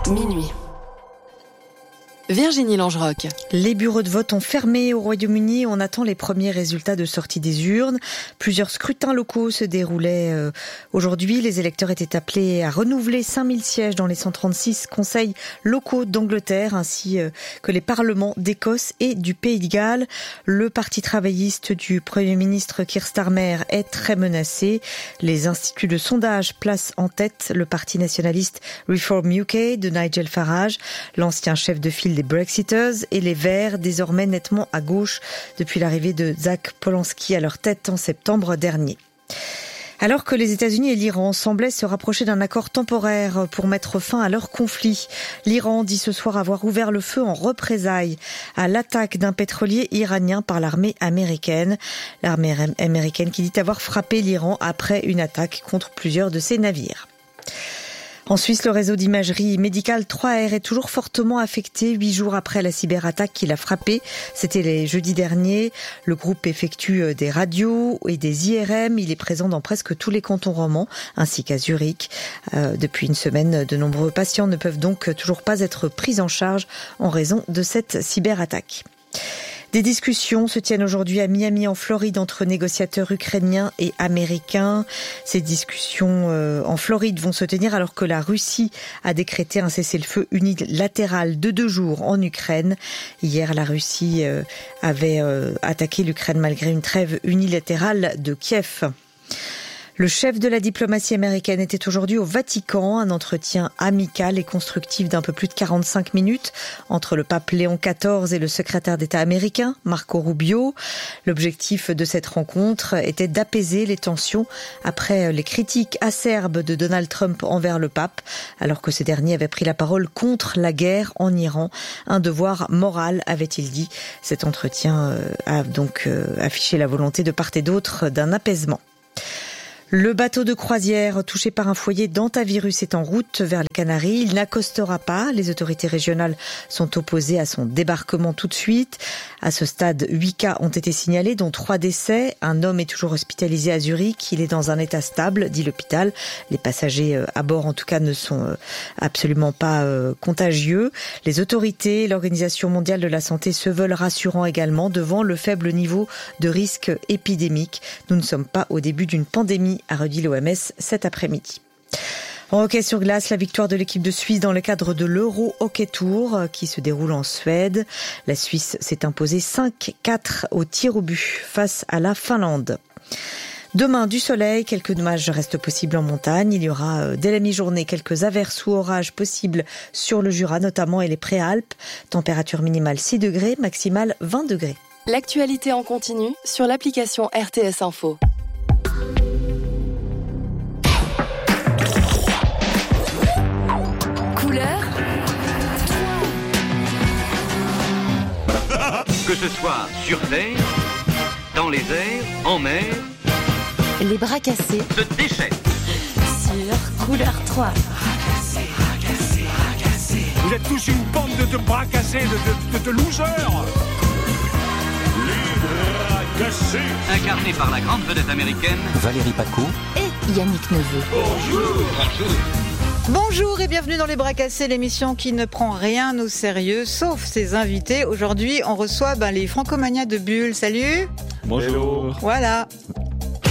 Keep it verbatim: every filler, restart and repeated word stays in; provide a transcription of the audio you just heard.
Minuit. Virginie Langerock. Les bureaux de vote ont fermé au Royaume-Uni. On attend les premiers résultats de sortie des urnes. Plusieurs scrutins locaux se déroulaient euh, aujourd'hui. Les électeurs étaient appelés à renouveler cinq mille sièges dans les cent trente-six conseils locaux d'Angleterre, ainsi euh, que les parlements d'Écosse et du Pays de Galles. Le parti travailliste du Premier ministre Keir Starmer est très menacé. Les instituts de sondage placent en tête le parti nationaliste Reform U K de Nigel Farage, l'ancien chef de file des Brexiters, et les Verts, désormais nettement à gauche depuis l'arrivée de Zach Polanski à leur tête en septembre dernier. Alors que les États-Unis et l'Iran semblaient se rapprocher d'un accord temporaire pour mettre fin à leur conflit, l'Iran dit ce soir avoir ouvert le feu en représailles à l'attaque d'un pétrolier iranien par l'armée américaine. L'armée américaine qui dit avoir frappé l'Iran après une attaque contre plusieurs de ses navires. En Suisse, le réseau d'imagerie médicale trois R est toujours fortement affecté, huit jours après la cyberattaque qui l'a frappé. C'était les jeudis derniers. Le groupe effectue des radios et des I R M. Il est présent dans presque tous les cantons romans, ainsi qu'à Zurich. Euh, depuis une semaine, de nombreux patients ne peuvent donc toujours pas être pris en charge en raison de cette cyberattaque. Des discussions se tiennent aujourd'hui à Miami, en Floride, entre négociateurs ukrainiens et américains. Ces discussions euh, en Floride vont se tenir alors que la Russie a décrété un cessez-le-feu unilatéral de deux jours en Ukraine. Hier, la Russie euh, avait euh, attaqué l'Ukraine malgré une trêve unilatérale de Kiev. Le chef de la diplomatie américaine était aujourd'hui au Vatican, un entretien amical et constructif d'un peu plus de quarante-cinq minutes entre le pape Léon quatorze et le secrétaire d'État américain, Marco Rubio. L'objectif de cette rencontre était d'apaiser les tensions après les critiques acerbes de Donald Trump envers le pape, alors que ce dernier avait pris la parole contre la guerre en Iran. Un devoir moral, avait-il dit. Cet entretien a donc affiché la volonté de part et d'autre d'un apaisement. Le bateau de croisière touché par un foyer d'hantavirus est en route vers les Canaries. Il n'accostera pas. Les autorités régionales sont opposées à son débarquement tout de suite. À ce stade, huit cas ont été signalés, dont trois décès. Un homme est toujours hospitalisé à Zurich. Il est dans un état stable, dit l'hôpital. Les passagers à bord, en tout cas, ne sont absolument pas contagieux. Les autorités et l'Organisation mondiale de la santé se veulent rassurants également devant le faible niveau de risque épidémique. Nous ne sommes pas au début d'une pandémie, a redit l'O M S cet après-midi. En hockey sur glace, la victoire de l'équipe de Suisse dans le cadre de l'Euro Hockey Tour qui se déroule en Suède. La Suisse s'est imposée cinq quatre au tir au but face à la Finlande. Demain, du soleil, quelques dommages restent possibles en montagne. Il y aura dès la mi-journée quelques averses ou orages possibles sur le Jura notamment et les Préalpes. Température minimale six degrés, maximale vingt degrés. L'actualité en continu sur l'application R T S Info. Que ce soit sur terre, dans les airs, en mer, les bras cassés se déchaînent sur Couleur trois. Vous êtes tous une bande de, de bras cassés, de, de, de, de losers. Les bras cassés. Incarné par la grande vedette américaine Valérie Paco et Yannick Neveu. Bonjour. Bonjour. Bonjour et bienvenue dans Les Bras Cassés, l'émission qui ne prend rien au sérieux, sauf ses invités. Aujourd'hui, on reçoit ben, les Francomania de Bulle. Salut. Bonjour. Voilà.